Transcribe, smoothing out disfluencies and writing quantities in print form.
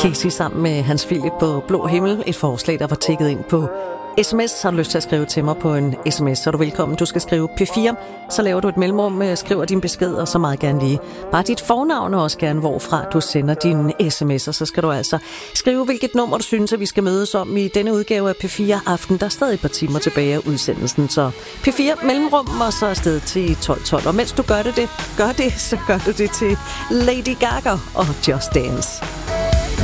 Casey sammen med Hans Philip på Blå Himmel. Et forslag, der var tækket ind på sms. Har du lyst til at skrive til mig på en sms, så er du velkommen. Du skal skrive P4, så laver du et mellemrum, skriver din besked, og så meget gerne lige bare dit fornavn, og også gerne hvorfra du sender dine sms'er. Så skal du altså skrive, hvilket nummer du synes, at vi skal mødes om i denne udgave af P4 Aften. Der er stadig et par timer tilbage af udsendelsen, så P4 mellemrum, og så afsted til 12.12. Og mens du gør det, så gør du det til Lady Gaga og Just Dance.